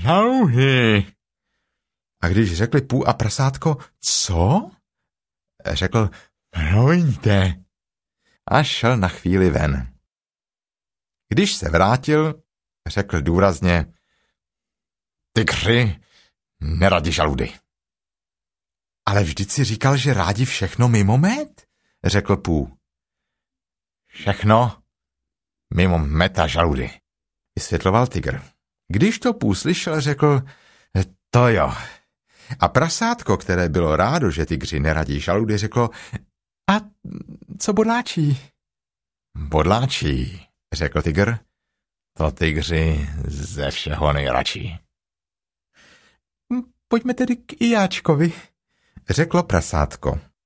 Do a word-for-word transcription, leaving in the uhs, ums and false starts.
žaluhy. A když řekli Pů a prasátko, co? Řekl, promiňte. A šel na chvíli ven. Když se vrátil, řekl důrazně, tygři neradi žaludy. Ale vždyť si říkal, že rádi všechno mimo med, řekl Pů. Všechno mimo med a žaludy, vysvětloval tygr. Když to Pů slyšel, řekl, to jo. A prasátko, které bylo rádo, že tygři neradí žaludy, řeklo, a co bodláčí? Bodláčí, řekl tygr, to tygři ze všeho nejradší. Pojďme tedy k Ijáčkovi, řeklo prasátko.